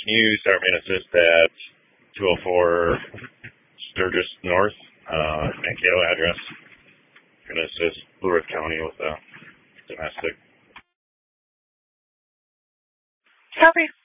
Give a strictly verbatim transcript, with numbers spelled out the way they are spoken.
Can you start me an assist at two oh four Sturgis North, uh, Mankato address? Going to assist Blue Earth County with a domestic. Copy.